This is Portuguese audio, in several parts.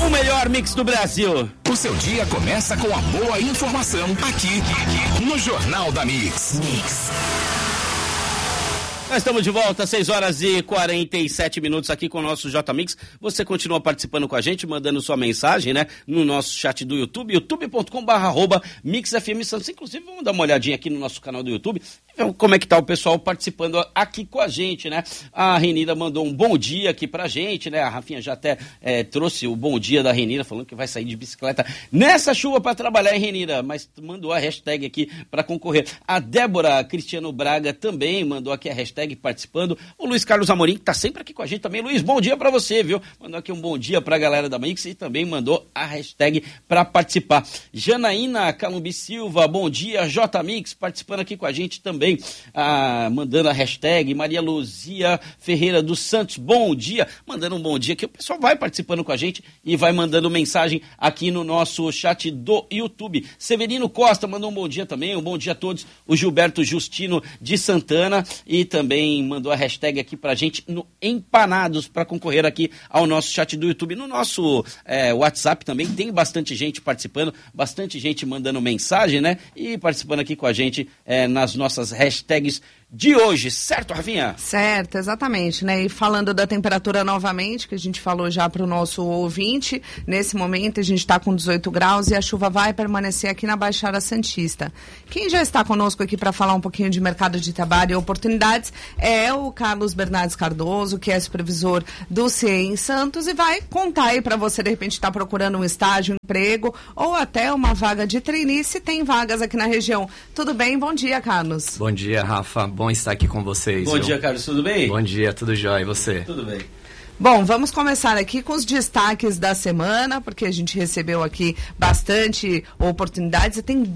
O melhor mix do Brasil. O seu dia começa com a boa informação aqui no Jornal da Mix. Nós estamos de volta, 6h47 aqui com o nosso J-Mix. Você continua participando com a gente, mandando sua mensagem, né? No nosso chat do YouTube, youtube.com/MixFM Santos. Inclusive, vamos dar uma olhadinha aqui no nosso canal do YouTube, como é que tá o pessoal participando aqui com a gente, né? A Renira mandou um bom dia aqui pra gente, né? A Rafinha já até trouxe o bom dia da Renira, falando que vai sair de bicicleta nessa chuva pra trabalhar, hein, Renira? Mas mandou a hashtag aqui pra concorrer. A Débora Cristiano Braga também mandou aqui a hashtag participando. O Luiz Carlos Amorim, que tá sempre aqui com a gente também. Luiz, bom dia pra você, viu? Mandou aqui um bom dia pra galera da Mix e também mandou a hashtag pra participar. Janaína Calumbi Silva, bom dia. J-Mix participando aqui com a gente também. Mandando a hashtag. Maria Luzia Ferreira dos Santos, bom dia. Mandando um bom dia aqui. O pessoal vai participando com a gente e vai mandando mensagem aqui no nosso chat do YouTube. Severino Costa mandou um bom dia também. Um bom dia a todos. O Gilberto Justino de Santana e também mandou a hashtag aqui pra gente no Empanados para concorrer aqui ao nosso chat do YouTube. No nosso WhatsApp também tem bastante gente participando, bastante gente mandando mensagem, né? E participando aqui com a gente nas nossas hashtags de hoje, certo, Rafinha? Certo, exatamente, né? E falando da temperatura novamente, que a gente falou já para o nosso ouvinte, nesse momento a gente está com 18 graus e a chuva vai permanecer aqui na Baixada Santista. Quem já está conosco aqui para falar um pouquinho de mercado de trabalho e oportunidades é o Carlos Bernardes Cardoso, que é supervisor do CIE em Santos e vai contar aí para você, de repente, estar procurando um estágio, um emprego ou até uma vaga de trainee, se tem vagas aqui na região. Tudo bem? Bom dia, Carlos. Bom dia, Rafa. Bom estar aqui com vocês. Bom dia, Carlos. Tudo bem? Bom dia, tudo jóia. E você? Tudo bem. Bom, vamos começar aqui com os destaques da semana, porque a gente recebeu aqui bastante oportunidades e tem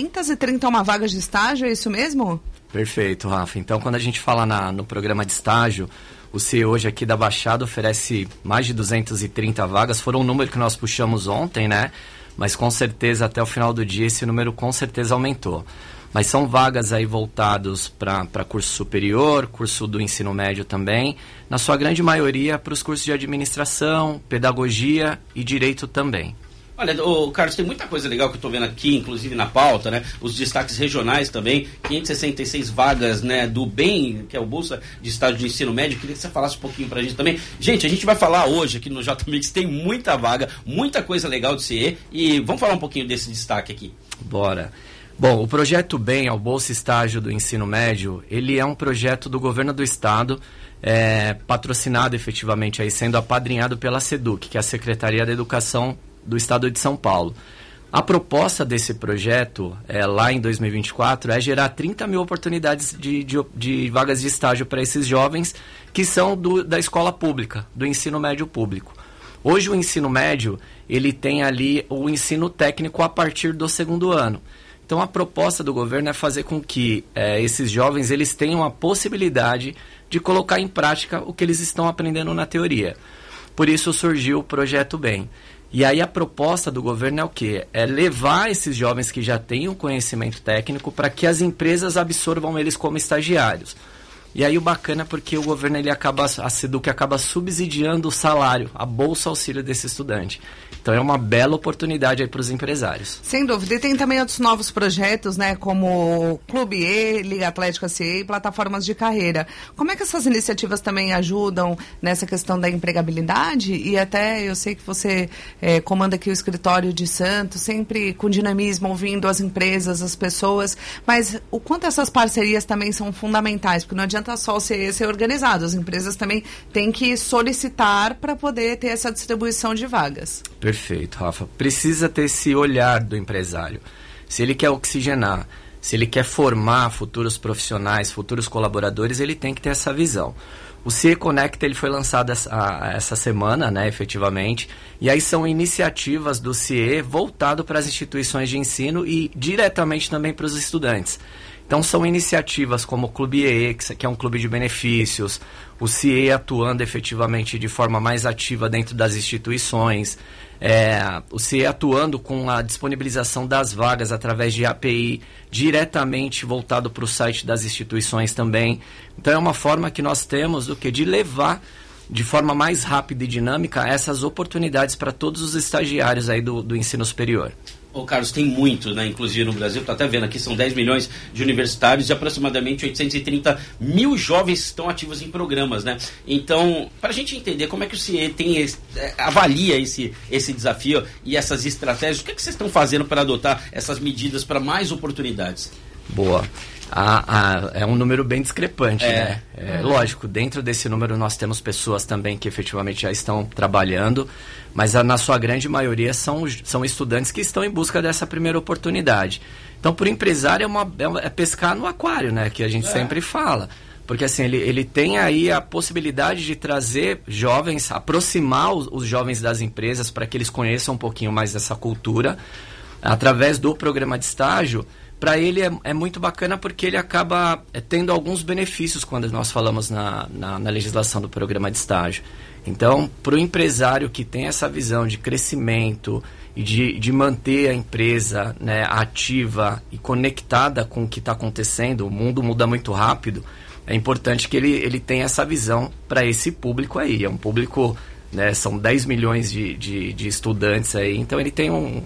231 vagas de estágio, é isso mesmo? Perfeito, Rafa. Então, quando a gente fala no programa de estágio, o CIE hoje aqui da Baixada oferece mais de 230 vagas. Foram um número que nós puxamos ontem, né? Mas com certeza até o final do dia esse número com certeza aumentou. Mas são vagas aí voltados para curso superior, curso do ensino médio também, na sua grande maioria para os cursos de administração, pedagogia e direito também. Olha, Carlos, tem muita coisa legal que eu estou vendo aqui, inclusive na pauta, né? Os destaques regionais também, 566 vagas, né, do BEM, que é o Bolsa de Estágio de Ensino Médio. Queria que você falasse um pouquinho pra gente também. Gente, a gente vai falar hoje aqui no J-Mix, tem muita vaga, muita coisa legal do CIE, e vamos falar um pouquinho desse destaque aqui. Bora. Bom, o projeto BEM, o Bolsa Estágio do Ensino Médio, ele é um projeto do governo do estado, patrocinado efetivamente, aí, sendo apadrinhado pela SEDUC, que é a Secretaria da Educação do Estado de São Paulo. A proposta desse projeto, lá em 2024, é gerar 30 mil oportunidades de vagas de estágio para esses jovens que são da escola pública, do ensino médio público. Hoje o ensino médio, ele tem ali o ensino técnico a partir do segundo ano. Então, a proposta do governo é fazer com que esses jovens eles tenham a possibilidade de colocar em prática o que eles estão aprendendo na teoria. Por isso surgiu o Projeto BEM. E aí a proposta do governo é o quê? É levar esses jovens que já têm o conhecimento técnico para que as empresas absorvam eles como estagiários. E aí o bacana é porque o governo, a SEDUC acaba subsidiando o salário, a bolsa auxílio desse estudante. Então é uma bela oportunidade aí para os empresários. Sem dúvida. E tem também outros novos projetos, né, como Clube E, Liga Atlética CIE e plataformas de carreira. Como é que essas iniciativas também ajudam nessa questão da empregabilidade? E até eu sei que você comanda aqui o escritório de Santos, sempre com dinamismo, ouvindo as empresas, as pessoas, mas o quanto essas parcerias também são fundamentais, porque não adianta só ser organizado, as empresas também têm que solicitar para poder ter essa distribuição de vagas. Perfeito, Rafa. Precisa ter esse olhar do empresário. Se ele quer oxigenar, se ele quer formar futuros profissionais, futuros colaboradores, ele tem que ter essa visão. O CIE Conecta ele foi lançado essa semana, né, efetivamente, e aí são iniciativas do CIE voltado para as instituições de ensino e diretamente também para os estudantes. Então são iniciativas como o Clube EE, que é um clube de benefícios, o CIE atuando efetivamente de forma mais ativa dentro das instituições, o CIE atuando com a disponibilização das vagas através de API, diretamente voltado para o site das instituições também. Então é uma forma que nós temos de levar de forma mais rápida e dinâmica essas oportunidades para todos os estagiários aí do ensino superior. Ô Carlos, tem muito, né? Inclusive no Brasil, estou até vendo aqui, são 10 milhões de universitários e aproximadamente 830 mil jovens estão ativos em programas, né? Então, para a gente entender como é que o CIE avalia esse desafio e essas estratégias, o que vocês estão fazendo para adotar essas medidas para mais oportunidades? Boa. É um número bem discrepante, né? Lógico, dentro desse número nós temos pessoas também que efetivamente já estão trabalhando, mas na sua grande maioria são estudantes que estão em busca dessa primeira oportunidade. Então, para o empresário é pescar no aquário, né? Que a gente sempre fala. Porque assim, ele tem aí a possibilidade de trazer jovens, aproximar os jovens das empresas para que eles conheçam um pouquinho mais dessa cultura, através do programa de estágio. Para ele é muito bacana porque ele acaba tendo alguns benefícios quando nós falamos na legislação do programa de estágio. Então, para o empresário que tem essa visão de crescimento e de manter a empresa, né, ativa e conectada com o que está acontecendo, o mundo muda muito rápido, é importante que ele tenha essa visão para esse público aí. É um público, né, são 10 milhões de estudantes aí, então ele tem um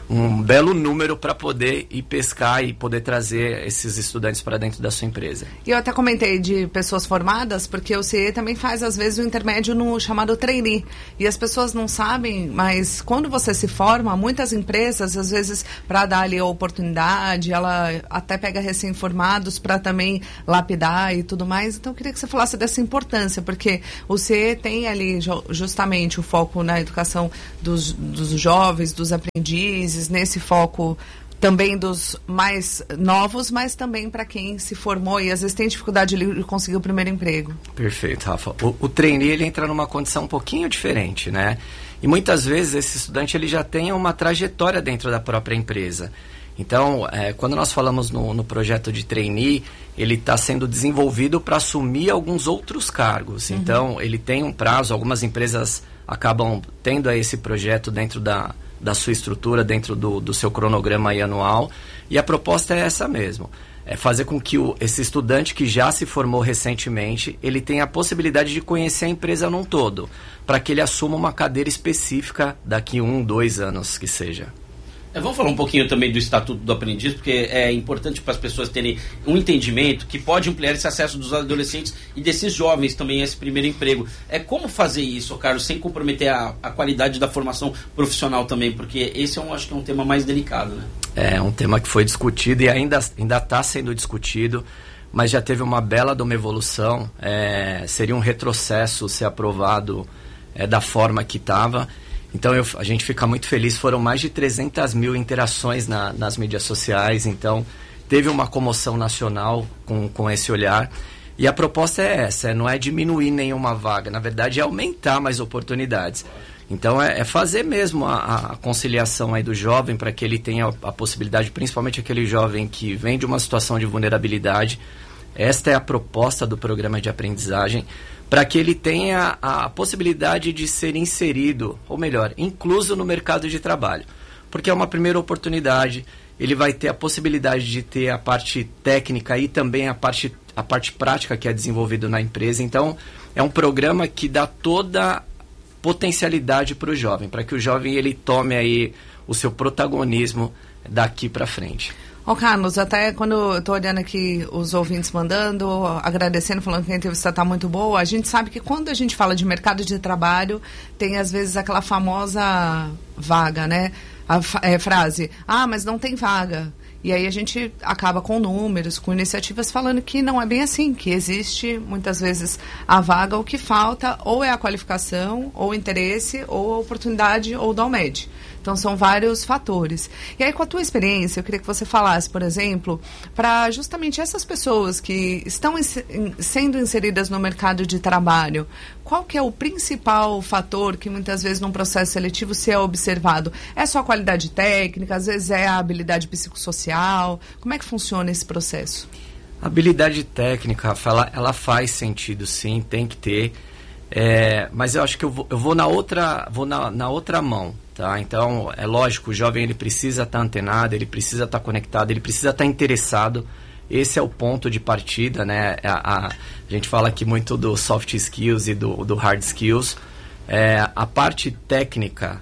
belo número para poder ir pescar e poder trazer esses estudantes para dentro da sua empresa. E eu até comentei de pessoas formadas, porque o CIE também faz, às vezes, o intermédio no chamado trainee. E as pessoas não sabem, mas quando você se forma, muitas empresas, às vezes, para dar ali a oportunidade, ela até pega recém-formados para também lapidar e tudo mais. Então, eu queria que você falasse dessa importância, porque o CIE tem ali justamente o foco na educação dos jovens, dos aprendizes, nesse foco também dos mais novos, mas também para quem se formou e às vezes tem dificuldade de conseguir o primeiro emprego. Perfeito, Rafa. O trainee, ele entra numa condição um pouquinho diferente, né? E muitas vezes esse estudante ele já tem uma trajetória dentro da própria empresa. Então, quando nós falamos no projeto de trainee, ele está sendo desenvolvido para assumir alguns outros cargos. Uhum. Então, ele tem um prazo, algumas empresas acabam tendo esse projeto dentro da sua estrutura, dentro do seu cronograma aí anual, e a proposta é essa mesmo, é fazer com que esse estudante que já se formou recentemente, ele tenha a possibilidade de conhecer a empresa num todo, para que ele assuma uma cadeira específica daqui 1, 2 anos que seja. Vamos falar um pouquinho também do Estatuto do Aprendiz, porque é importante para as pessoas terem um entendimento que pode ampliar esse acesso dos adolescentes e desses jovens também a esse primeiro emprego. Como fazer isso, Carlos, sem comprometer a qualidade da formação profissional também, porque esse acho que é um tema mais delicado, né? É um tema que foi discutido e ainda está sendo discutido, mas já teve uma bela de uma evolução. Seria um retrocesso ser aprovado da forma que estava. Então a gente fica muito feliz, foram mais de 300 mil interações nas mídias sociais, então teve uma comoção nacional com esse olhar. E a proposta é essa, não é diminuir nenhuma vaga, na verdade é aumentar mais oportunidades. Então é fazer mesmo a conciliação aí do jovem para que ele tenha a possibilidade, principalmente aquele jovem que vem de uma situação de vulnerabilidade. Esta é a proposta do programa de aprendizagem, para que ele tenha a possibilidade de ser inserido, ou melhor, incluso no mercado de trabalho. Porque é uma primeira oportunidade, ele vai ter a possibilidade de ter a parte técnica e também a parte prática que é desenvolvida na empresa. Então, é um programa que dá toda potencialidade para o jovem, para que o jovem ele tome aí o seu protagonismo daqui para frente. Carlos, até quando eu estou olhando aqui os ouvintes mandando, agradecendo, falando que a entrevista está muito boa, a gente sabe que quando a gente fala de mercado de trabalho, tem às vezes aquela famosa vaga, né? A frase, mas não tem vaga. E aí a gente acaba com números, com iniciativas falando que não é bem assim, que existe muitas vezes a vaga, o que falta ou é a qualificação, ou o interesse, ou a oportunidade, ou o DALMED. Então, são vários fatores. E aí, com a tua experiência, eu queria que você falasse, por exemplo, para justamente essas pessoas que estão sendo inseridas no mercado de trabalho, qual que é o principal fator que muitas vezes num processo seletivo se é observado? É só a qualidade técnica, às vezes é a habilidade psicossocial? Como é que funciona esse processo? A habilidade técnica, Rafa, ela faz sentido, sim, tem que ter. Mas eu acho que eu vou na outra mão. Tá? Então, é lógico, o jovem ele precisa estar antenado, ele precisa estar conectado, ele precisa estar interessado esse é o ponto de partida, né? A gente fala aqui muito do soft skills e do hard skills. A parte técnica,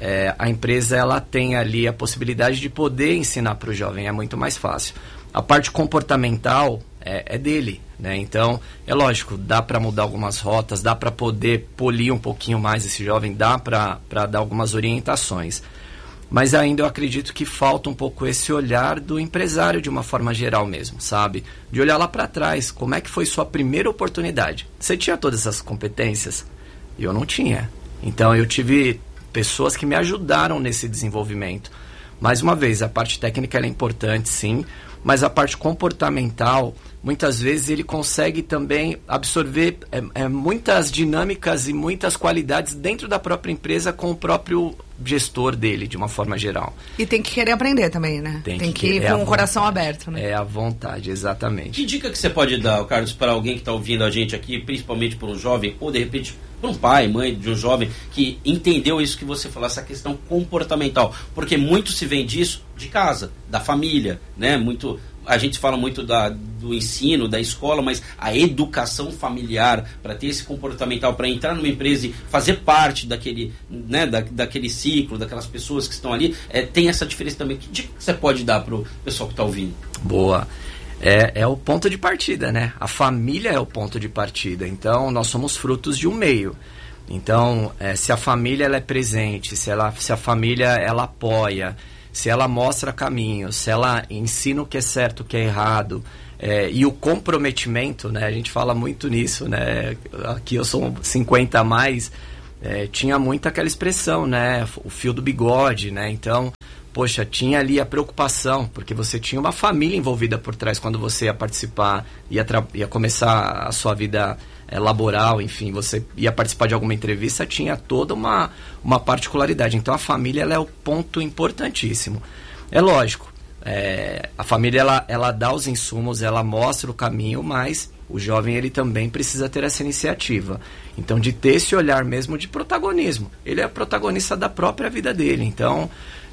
a empresa ela tem ali a possibilidade de poder ensinar para o jovem, é muito mais fácil. A parte comportamental é dele, né? Então, é lógico, dá para mudar algumas rotas, dá para poder polir um pouquinho mais esse jovem, dá para dar algumas orientações. Mas ainda eu acredito que falta um pouco esse olhar do empresário de uma forma geral mesmo, sabe? De olhar lá para trás, como é que foi sua primeira oportunidade? Você tinha todas essas competências? Eu não tinha. Então eu tive pessoas que me ajudaram nesse desenvolvimento. Mais uma vez, a parte técnica ela é importante, sim, mas a parte comportamental, muitas vezes ele consegue também absorver muitas dinâmicas e muitas qualidades dentro da própria empresa com o próprio gestor dele, de uma forma geral. E tem que querer aprender também, né? Tem que ir com o coração aberto, né? É a vontade, exatamente. Que dica que você pode dar, Carlos, para alguém que está ouvindo a gente aqui, principalmente para um jovem, ou de repente para um pai, mãe de um jovem que entendeu isso que você falou, essa questão comportamental? Porque muito se vem disso de casa, da família, né? A gente fala muito do ensino, da escola, mas a educação familiar, para ter esse comportamental, para entrar numa empresa e fazer parte daquele, né, daquele ciclo, daquelas pessoas que estão ali, tem essa diferença também. Que dica que você pode dar para o pessoal que está ouvindo? Boa. É o ponto de partida, né? A família é o ponto de partida. Então, nós somos frutos de um meio. Então, se a família ela é presente, se a família ela apoia, se ela mostra caminho, se ela ensina o que é certo, o que é errado, e o comprometimento, né? A gente fala muito nisso, né? Aqui eu sou 50 a mais, tinha muito aquela expressão, né? O fio do bigode, né? Então, poxa, tinha ali a preocupação, porque você tinha uma família envolvida por trás quando você ia participar, ia começar a sua vida laboral, enfim, você ia participar de alguma entrevista, tinha toda uma particularidade. Então a família ela é o ponto importantíssimo. É lógico, a família ela dá os insumos, ela mostra o caminho, mas o jovem ele também precisa ter essa iniciativa. Então de ter esse olhar mesmo de protagonismo. Ele é protagonista da própria vida dele. Então,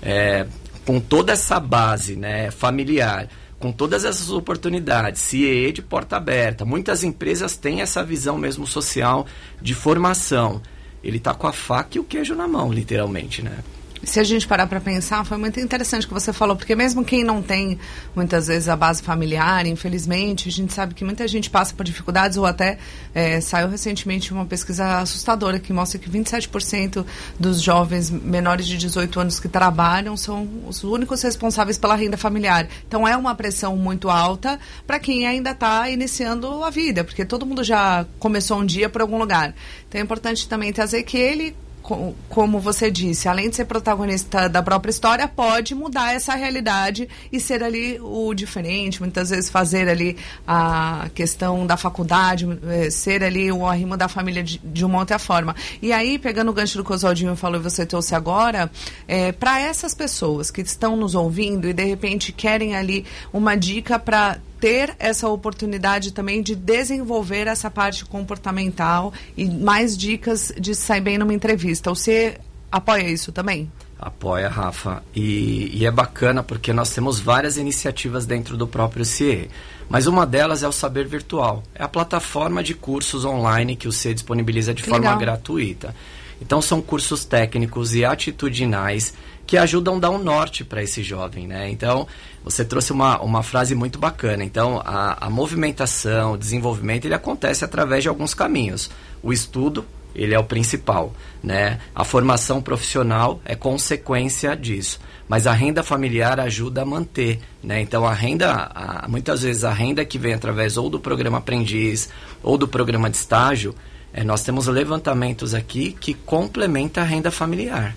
com toda essa base, né, familiar, com todas essas oportunidades, CIE de porta aberta, muitas empresas têm essa visão mesmo social de formação. Ele está com a faca e o queijo na mão, literalmente, né? Se a gente parar para pensar, foi muito interessante o que você falou, porque mesmo quem não tem, muitas vezes, a base familiar, infelizmente, a gente sabe que muita gente passa por dificuldades, ou até saiu recentemente uma pesquisa assustadora que mostra que 27% dos jovens menores de 18 anos que trabalham são os únicos responsáveis pela renda familiar. Então é uma pressão muito alta para quem ainda está iniciando a vida, porque todo mundo já começou um dia por algum lugar. Então é importante também trazer que ele, como você disse, além de ser protagonista da própria história, pode mudar essa realidade e ser ali o diferente, muitas vezes fazer ali a questão da faculdade, ser ali o arrimo da família de uma outra forma. E aí, pegando o gancho do que o Oswaldinho falou e você trouxe agora, para essas pessoas que estão nos ouvindo e de repente querem ali uma dica para ter essa oportunidade também de desenvolver essa parte comportamental e mais dicas de sair bem numa entrevista. Você apoia isso também? Apoia, Rafa. E é bacana porque nós temos várias iniciativas dentro do próprio CIE. Mas uma delas é o Saber Virtual. É a plataforma de cursos online que o CIE disponibiliza de forma gratuita. Então são cursos técnicos e atitudinais que ajudam a dar um norte para esse jovem, né? Então, você trouxe uma frase muito bacana. Então, a movimentação, o desenvolvimento, ele acontece através de alguns caminhos. O estudo, ele é o principal, né? A formação profissional é consequência disso. Mas a renda familiar ajuda a manter, né? Então, muitas vezes a renda que vem através ou do programa Aprendiz ou do programa de estágio, nós temos levantamentos aqui que complementa a renda familiar.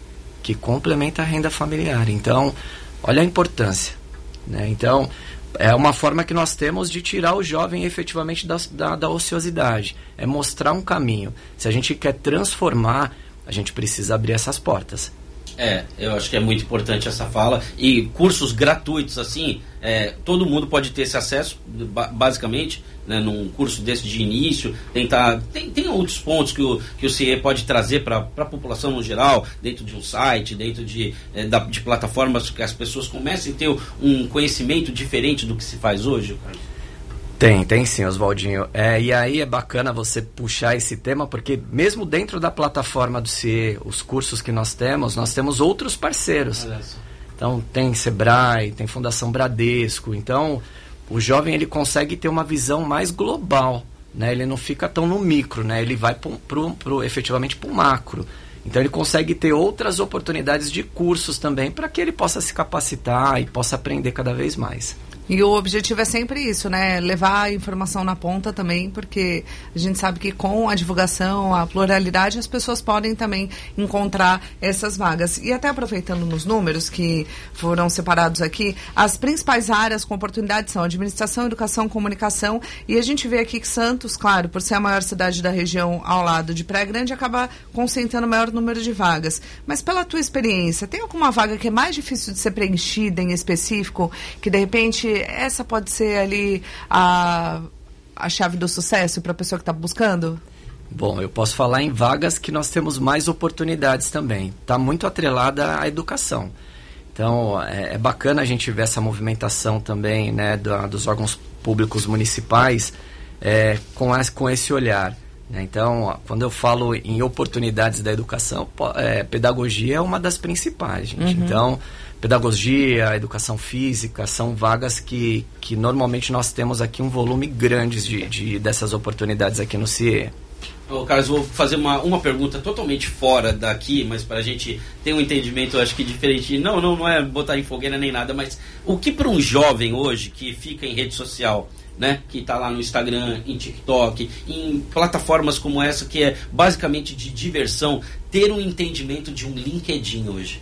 Então, olha a importância, né? Então, é uma forma que nós temos de tirar o jovem efetivamente da ociosidade. É mostrar um caminho. Se a gente quer transformar, a gente precisa abrir essas portas. Eu acho que é muito importante essa fala. E cursos gratuitos, assim, todo mundo pode ter esse acesso, basicamente, né, num curso desse de início. Tem outros pontos que o CIE pode trazer para a população no geral, dentro de um site, dentro de plataformas que as pessoas comecem a ter um conhecimento diferente do que se faz hoje, Carlos? Tem sim, Oswaldinho. E aí é bacana você puxar esse tema, porque mesmo dentro da plataforma do CIE, os cursos que nós temos outros parceiros. Então tem Sebrae, tem Fundação Bradesco. Então o jovem ele consegue ter uma visão mais global, né? Ele não fica tão no micro, né? Ele vai efetivamente para o macro. Então ele consegue ter outras oportunidades de cursos também para que ele possa se capacitar e possa aprender cada vez mais. E o objetivo é sempre isso, né? Levar a informação na ponta também, porque a gente sabe que com a divulgação, a pluralidade, as pessoas podem também encontrar essas vagas. E até aproveitando nos números que foram separados aqui, as principais áreas com oportunidade são administração, educação, comunicação. E a gente vê aqui que Santos, claro, por ser a maior cidade da região ao lado de Praia Grande, acaba concentrando o maior número de vagas. Mas pela tua experiência, tem alguma vaga que é mais difícil de ser preenchida em específico, que de repente essa pode ser ali a chave do sucesso para a pessoa que está buscando? Bom, eu posso falar em vagas que nós temos mais oportunidades também. Está muito atrelada à educação. Então, é bacana a gente ver essa movimentação também, né, dos órgãos públicos municipais com esse olhar. Então, quando eu falo em oportunidades da educação, pedagogia é uma das principais, gente. Uhum. Então, pedagogia, educação física, são vagas que normalmente nós temos aqui um volume grande dessas oportunidades aqui no CIE. Carlos, vou fazer uma pergunta totalmente fora daqui, mas para a gente ter um entendimento, eu acho que diferente. Não é botar em fogueira nem nada, mas o que para um jovem hoje que fica em rede social, né, que está lá no Instagram, em TikTok, em plataformas como essa, que é basicamente de diversão, ter um entendimento de um LinkedIn hoje?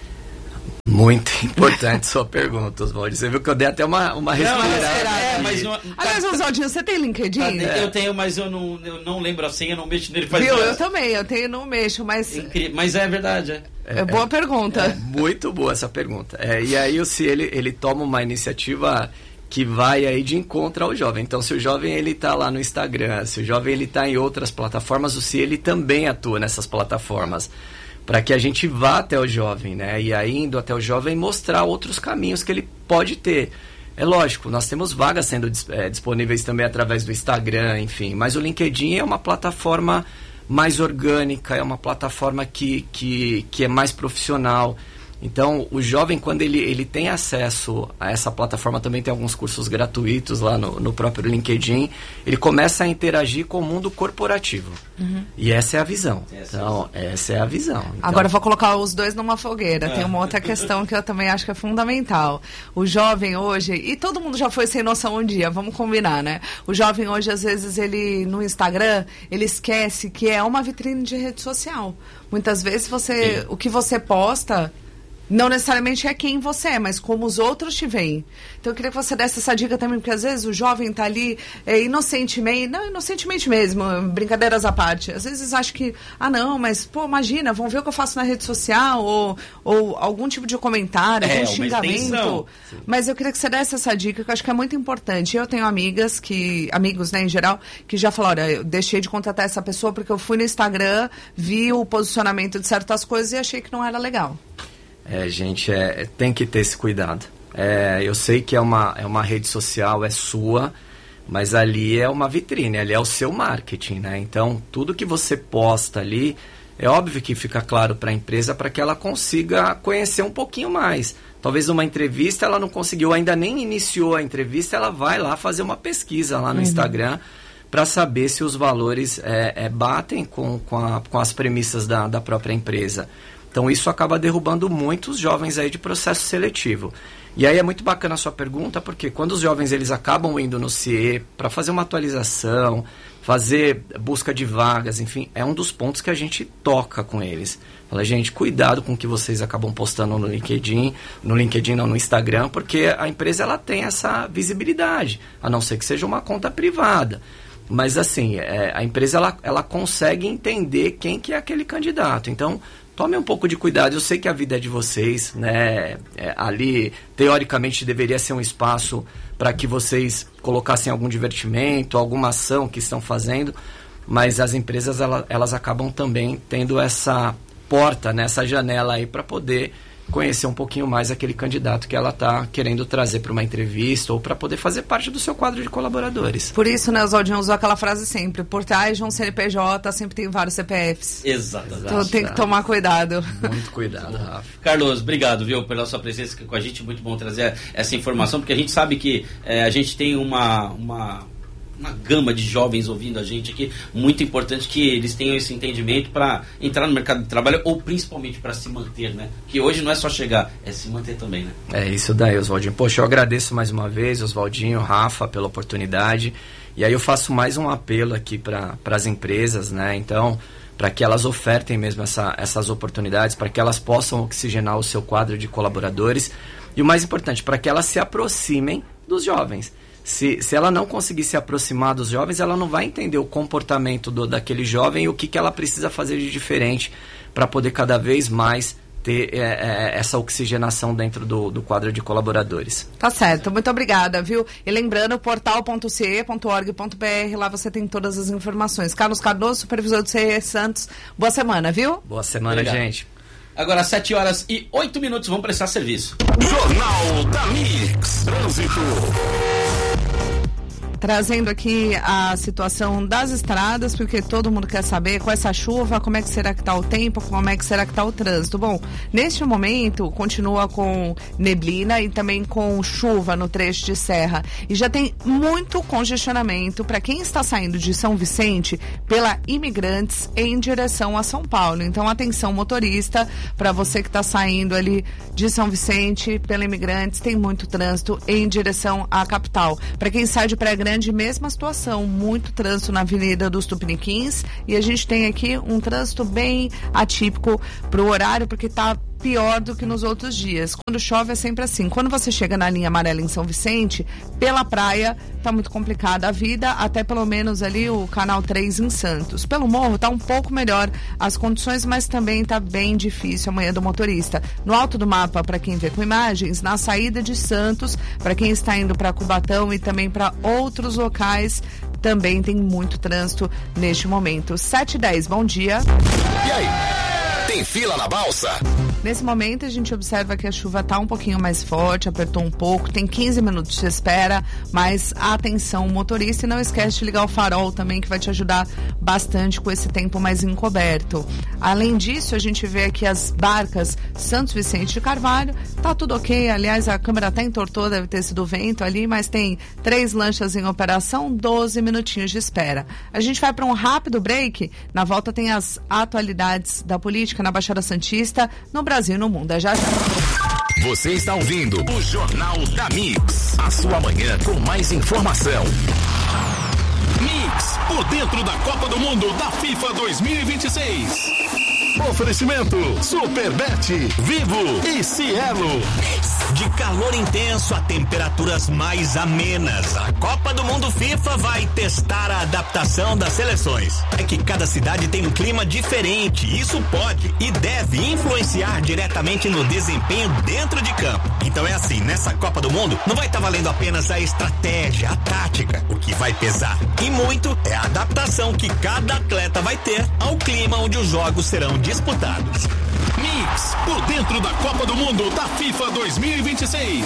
Muito importante sua pergunta, Oswaldo. Você viu que eu dei até uma respirada. Aliás, Oswaldinho, você tem LinkedIn? Eu tenho, mas eu não lembro a senha, não mexo nele faz. Viu? Eu também, eu tenho e não mexo, mas... Mas é verdade, É boa pergunta. Muito boa essa pergunta. E aí o CIE, ele toma uma iniciativa que vai aí de encontro ao jovem. Então, se o jovem ele está lá no Instagram, se o jovem ele está em outras plataformas, o CIE ele também atua nessas plataformas, para que a gente vá até o jovem, né? E aí, indo até o jovem, mostrar outros caminhos que ele pode ter. É lógico, nós temos vagas sendo disponíveis também através do Instagram, enfim, mas o LinkedIn é uma plataforma mais orgânica, é uma plataforma que é mais profissional. Então, o jovem, quando ele tem acesso a essa plataforma, também tem alguns cursos gratuitos lá no próprio LinkedIn, ele começa a interagir com o mundo corporativo. Uhum. E essa é a visão. Essa é a visão. Então, agora eu vou colocar os dois numa fogueira. Tem uma outra questão que eu também acho que é fundamental. O jovem hoje, e todo mundo já foi sem noção um dia, vamos combinar, né? O jovem hoje, às vezes, ele no Instagram, ele esquece que é uma vitrine de rede social. Muitas vezes o que você posta não necessariamente é quem você é, mas como os outros te veem. Então eu queria que você desse essa dica também, porque às vezes o jovem está ali inocentemente mesmo, brincadeiras à parte. Às vezes acha que, mas imagina, vão ver o que eu faço na rede social, ou algum tipo de comentário, algum xingamento. Mas eu queria que você desse essa dica, que eu acho que é muito importante. Eu tenho amigos, né, em geral, que já falaram, eu deixei de contratar essa pessoa porque eu fui no Instagram, vi o posicionamento de certas coisas e achei que não era legal. Gente, tem que ter esse cuidado. Eu sei que é uma rede social, é sua, mas ali é uma vitrine, ali é o seu marketing, né? Então, tudo que você posta ali, é óbvio que fica claro para a empresa para que ela consiga conhecer um pouquinho mais. Talvez uma entrevista ela não conseguiu, ainda nem iniciou a entrevista, ela vai lá fazer uma pesquisa lá no Instagram para saber se os valores batem com as premissas da própria empresa. Então, isso acaba derrubando muitos jovens aí de processo seletivo. E aí é muito bacana a sua pergunta, porque quando os jovens eles acabam indo no CIE para fazer uma atualização, fazer busca de vagas, enfim, é um dos pontos que a gente toca com eles. Fala, gente, cuidado com o que vocês acabam postando no LinkedIn não, no Instagram, porque a empresa ela tem essa visibilidade, a não ser que seja uma conta privada. Mas assim, a empresa ela consegue entender quem que é aquele candidato. Então, Tomem um pouco de cuidado, eu sei que a vida é de vocês, né? Ali, teoricamente, deveria ser um espaço para que vocês colocassem algum divertimento, alguma ação que estão fazendo, mas as empresas, elas acabam também tendo essa porta, né? Essa janela aí para poder conhecer um pouquinho mais aquele candidato que ela está querendo trazer para uma entrevista ou para poder fazer parte do seu quadro de colaboradores. Por isso, né, Oswaldinho usou aquela frase sempre, por trás de um CNPJ sempre tem vários CPFs. Exatamente. Então tem que tomar cuidado. Muito cuidado, Rafa. Carlos, obrigado, viu, pela sua presença aqui com a gente, muito bom trazer essa informação, porque a gente sabe que a gente tem uma gama de jovens ouvindo a gente aqui, muito importante que eles tenham esse entendimento para entrar no mercado de trabalho ou principalmente para se manter, né? Que hoje não é só chegar, é se manter também, né? É isso daí, Oswaldinho. Poxa, eu agradeço mais uma vez, Oswaldinho, Rafa, pela oportunidade. E aí eu faço mais um apelo aqui para as empresas, né? Então, para que elas ofertem mesmo essas oportunidades, para que elas possam oxigenar o seu quadro de colaboradores. E o mais importante, para que elas se aproximem dos jovens. Se ela não conseguir se aproximar dos jovens, ela não vai entender o comportamento daquele jovem e o que ela precisa fazer de diferente para poder cada vez mais ter essa oxigenação dentro do quadro de colaboradores. Tá certo, muito obrigada, viu? E lembrando, portal.ce.org.br, lá você tem todas as informações. Carlos Cardoso, supervisor do CE Santos, boa semana, viu? Boa semana, obrigado, gente. Agora 7h08, vamos prestar serviço. Jornal da Mix, Trânsito. Trazendo aqui a situação das estradas, porque todo mundo quer saber com essa chuva, como é que será que está o tempo, como é que será que está o trânsito. Bom, neste momento continua com neblina e também com chuva no trecho de serra. E já tem muito congestionamento para quem está saindo de São Vicente pela Imigrantes em direção a São Paulo. Então, atenção motorista, para você que está saindo ali de São Vicente pela Imigrantes, tem muito trânsito em direção à capital. Para quem sai de Praia Grande, mesma situação, muito trânsito na Avenida dos Tupiniquins, e a gente tem aqui um trânsito bem atípico para o horário, porque está pior do que nos outros dias. Quando chove é sempre assim. Quando você chega na linha amarela em São Vicente, pela praia tá muito complicada a vida, até pelo menos ali o Canal 3 em Santos. Pelo morro tá um pouco melhor as condições, mas também tá bem difícil amanhã do motorista. No alto do mapa, para quem vê com imagens, na saída de Santos, para quem está indo para Cubatão e também para outros locais, também tem muito trânsito neste momento. 7h10, bom dia. E aí? Tem fila na balsa? Nesse momento a gente observa que a chuva está um pouquinho mais forte, apertou um pouco, tem 15 minutos de espera, mas atenção motorista, e não esquece de ligar o farol também, que vai te ajudar bastante com esse tempo mais encoberto. Além disso, a gente vê aqui as barcas Santos Vicente de Carvalho, tá tudo ok, aliás a câmera até entortou, deve ter sido vento ali, mas tem 3 lanchas em operação, 12 minutinhos de espera. A gente vai para um rápido break, na volta tem as atualidades da política na Baixada Santista, no Brasil e no mundo. Já. Você está ouvindo o Jornal da Mix, a sua manhã com mais informação. Mix, por dentro da Copa do Mundo da FIFA 2026. Oferecimento Superbet, Vivo e Cielo. De calor intenso a temperaturas mais amenas, a Copa do Mundo FIFA vai testar a adaptação das seleções. É que cada cidade tem um clima diferente, isso pode e deve influenciar diretamente no desempenho dentro de campo. Então é assim, nessa Copa do Mundo não vai estar valendo apenas a estratégia, a tática. O que vai pesar e muito é a adaptação que cada atleta vai ter ao clima onde os jogos serão disputados. Mix, por dentro da Copa do Mundo da FIFA 2026.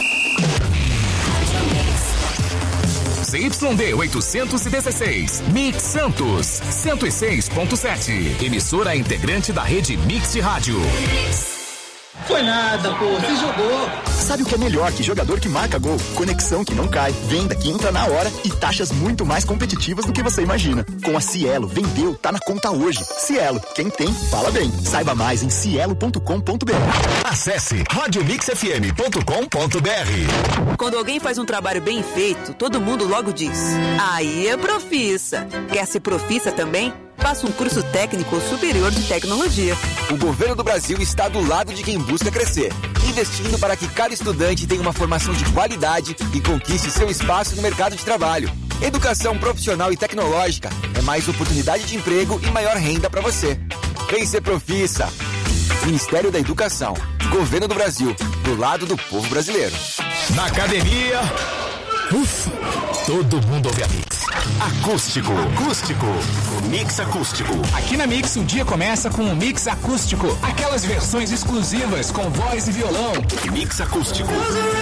ZYD 816, Mix Santos, 106.7. Emissora integrante da rede Mix de Rádio. Foi nada, pô, você jogou. Sabe o que é melhor que jogador que marca gol? Conexão que não cai, venda que entra na hora e taxas muito mais competitivas do que você imagina. Com a Cielo, vendeu, tá na conta hoje. Cielo, quem tem, fala bem. Saiba mais em cielo.com.br. Acesse radiomixfm.com.br. Quando alguém faz um trabalho bem feito, todo mundo logo diz: aí é Profissa. Quer ser Profissa também? Faça um curso técnico superior de tecnologia. O governo do Brasil está do lado de quem busca crescer, investindo para que cada estudante tenha uma formação de qualidade e conquiste seu espaço no mercado de trabalho. Educação profissional e tecnológica é mais oportunidade de emprego e maior renda para você. Vem ser Profissa. Ministério da Educação, Governo do Brasil, do lado do povo brasileiro. Na academia, ufa, todo mundo ouve a Mix. Acústico. O Mix Acústico. Aqui na Mix, o dia começa com o Mix Acústico. Aquelas versões exclusivas com voz e violão. Mix Acústico.